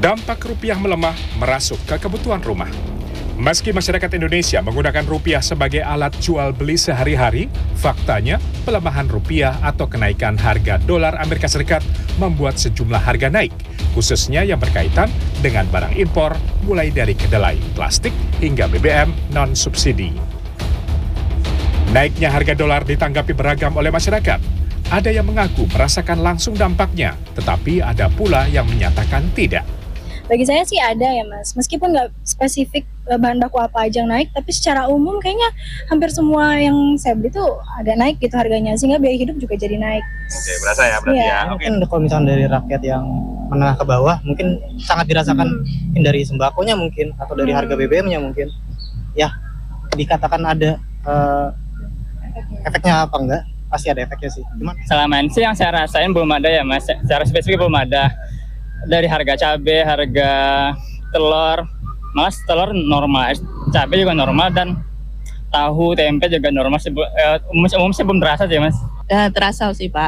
Dampak rupiah melemah merasuk ke kebutuhan rumah. Meski masyarakat Indonesia menggunakan rupiah sebagai alat jual beli sehari-hari, faktanya pelemahan rupiah atau kenaikan harga dolar Amerika Serikat membuat sejumlah harga naik, khususnya yang berkaitan dengan barang impor mulai dari kedelai, plastik, hingga BBM non-subsidi. Naiknya harga dolar ditanggapi beragam oleh masyarakat. Ada yang mengaku merasakan langsung dampaknya, tetapi ada pula yang menyatakan tidak. Bagi saya sih ada ya Mas, meskipun nggak spesifik bahan baku apa aja yang naik, tapi secara umum kayaknya hampir semua yang saya beli tuh agak naik gitu harganya, sehingga biaya hidup juga jadi naik. Oke, berasa ya berarti ya. Mungkin kalau misalnya dari rakyat yang menengah ke bawah, mungkin sangat dirasakan mungkin dari sembakonya mungkin, atau dari harga BBM-nya mungkin. Ya, dikatakan ada efeknya apa enggak, pasti ada efeknya sih. Cuman selama ini sih yang saya rasain belum ada ya Mas, secara spesifik belum ada. Dari harga cabai, harga telur, malah telur normal, cabai juga normal, dan tahu, tempe juga normal. Umum sih belum terasa sih Mas. Terasa sih Pak.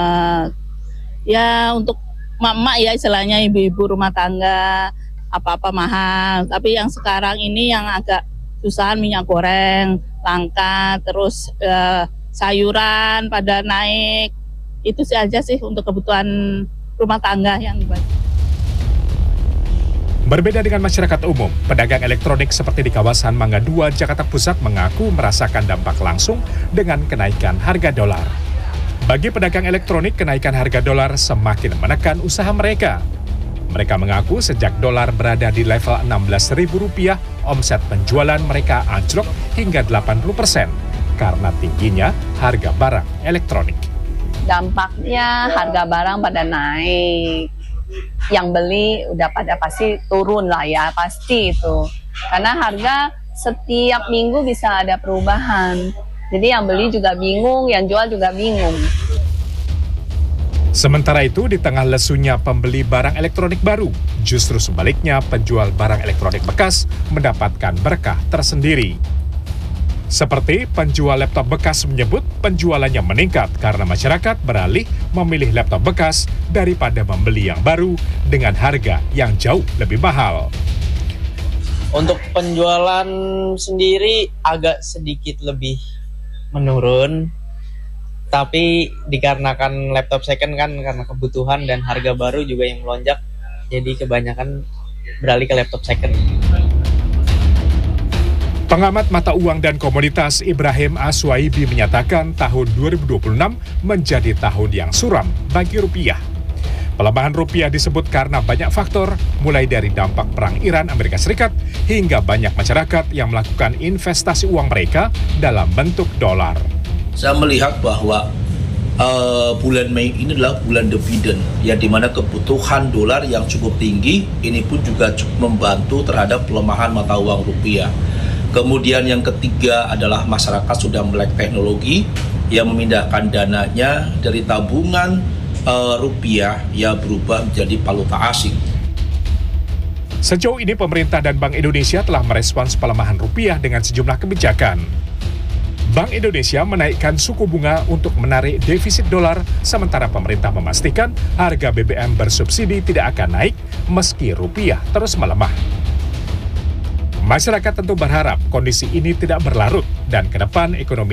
Ya untuk mak-mak ya istilahnya, ibu-ibu rumah tangga, apa-apa mahal. Tapi yang sekarang ini yang agak susahan, minyak goreng langka, terus sayuran pada naik. Itu sih aja sih untuk kebutuhan rumah tangga yang dibantu. Berbeda dengan masyarakat umum, pedagang elektronik seperti di kawasan Mangga 2, Jakarta Pusat mengaku merasakan dampak langsung dengan kenaikan harga dolar. Bagi pedagang elektronik, kenaikan harga dolar semakin menekan usaha mereka. Mereka mengaku sejak dolar berada di level Rp16.000, omset penjualan mereka anjlok hingga 80% karena tingginya harga barang elektronik. Dampaknya harga barang pada naik. Yang beli udah pada pasti turun lah ya, pasti itu. Karena harga setiap minggu bisa ada perubahan. Jadi yang beli juga bingung, yang jual juga bingung. Sementara itu, di tengah lesunya pembeli barang elektronik baru, justru sebaliknya penjual barang elektronik bekas mendapatkan berkah tersendiri. Seperti penjual laptop bekas menyebut penjualannya meningkat karena masyarakat beralih memilih laptop bekas daripada membeli yang baru dengan harga yang jauh lebih mahal. Untuk penjualan sendiri agak sedikit lebih menurun, tapi dikarenakan laptop second kan karena kebutuhan dan harga baru juga yang melonjak, jadi kebanyakan beralih ke laptop second. Pengamat mata uang dan komoditas Ibrahim Aswaibi menyatakan tahun 2026 menjadi tahun yang suram bagi rupiah. Pelemahan rupiah disebut karena banyak faktor, mulai dari dampak perang Iran-Amerika Serikat hingga banyak masyarakat yang melakukan investasi uang mereka dalam bentuk dolar. Saya melihat bahwa bulan Mei ini adalah bulan dividen, yang dimana kebutuhan dolar yang cukup tinggi, ini pun juga cukup membantu terhadap pelemahan mata uang rupiah. Kemudian yang ketiga adalah masyarakat sudah melek teknologi yang memindahkan dananya dari tabungan rupiah yang berubah menjadi valuta asing. Sejauh ini pemerintah dan Bank Indonesia telah merespons pelemahan rupiah dengan sejumlah kebijakan. Bank Indonesia menaikkan suku bunga untuk menarik defisit dolar, sementara pemerintah memastikan harga BBM bersubsidi tidak akan naik meski rupiah terus melemah. Masyarakat tentu berharap kondisi ini tidak berlarut dan ke depan ekonomi